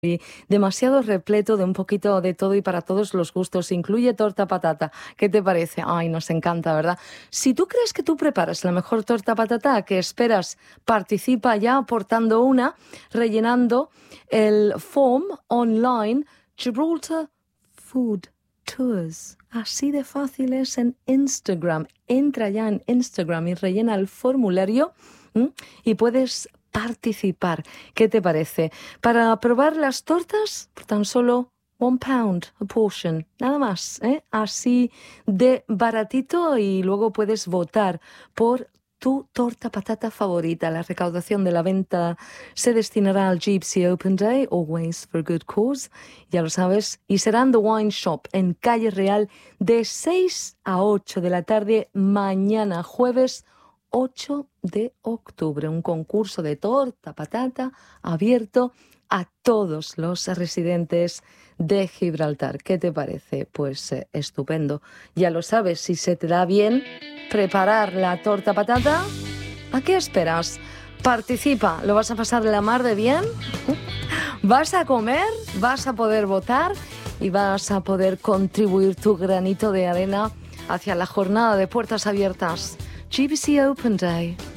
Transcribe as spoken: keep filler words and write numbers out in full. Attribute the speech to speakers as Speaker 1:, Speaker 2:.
Speaker 1: y demasiado repleto de un poquito de todo y para todos los gustos. Incluye torta patata. ¿Qué te parece? Ay, nos encanta, ¿verdad? Si tú crees que tú preparas la mejor torta patata, ¿qué esperas? Participa ya aportando una, rellenando el form online Gibraltar Food Tours. Así de fácil es en Instagram. Entra ya en Instagram y rellena el formulario ¿m? y puedes participar. ¿Qué te parece? Para probar las tortas, por tan solo one pound a portion, nada más, ¿eh? Así de baratito, y luego puedes votar por tu torta patata favorita. La recaudación de la venta se destinará al Gypsy Open Day, always for good cause, ya lo sabes, y será en The Wine Shop, en Calle Real, de seis a ocho de la tarde, mañana jueves ocho de octubre. Un concurso de torta patata abierto a todos los residentes de Gibraltar. ¿Qué te parece? Pues eh, estupendo. Ya lo sabes, si se te da bien preparar la torta patata, ¿a qué esperas? Participa, lo vas a pasar la mar de bien, vas a comer, vas a poder votar y vas a poder contribuir tu granito de arena hacia la jornada de puertas abiertas. G B C Open Day.